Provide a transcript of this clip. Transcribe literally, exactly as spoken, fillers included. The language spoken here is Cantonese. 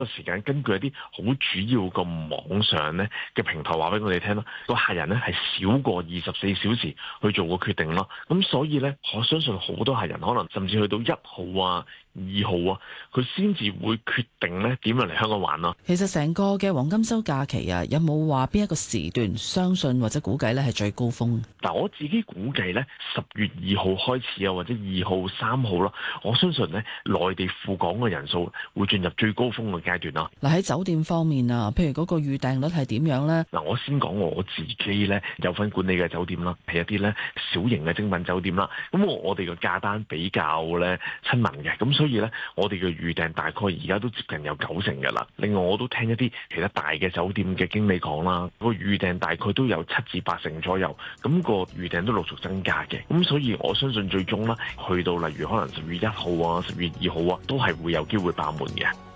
個時間根據一啲好主要個網上咧嘅平台話俾我哋聽咯，個客人咧係少過二十四小時去做個決定咯。咁所以咧，我相信好多客人可能甚至去到一號啊、二號啊，佢先至會決定咧點樣嚟香港玩咯。 其實成個嘅黃金週假期啊，有冇話邊一個時段相信或者估計咧係最高峰？ 嗱，我自己估計咧，十月二號開始啊，或者二號、三號咯，我相信咧內地赴港嘅人數會進入最高峰嘅階段啦。 嗱，喺酒店方面啊，譬如嗰個預訂率係點樣咧？ 嗱，我先講我自己咧有份管理嘅酒店啦，係一啲咧小型嘅精品酒店啦。咁我我哋嘅價單比較咧親民嘅，咁所以咧我哋嘅預訂大概而家都接近有九成㗎啦。另外我都聽一啲其他大嘅酒店嘅經理講啦，個預訂大概都有七至八成左右，咁個預訂都陸續增加嘅。咁所以我相信最終啦，去到例如可能十月一號啊、十月二號啊，都係會有機會爆滿嘅。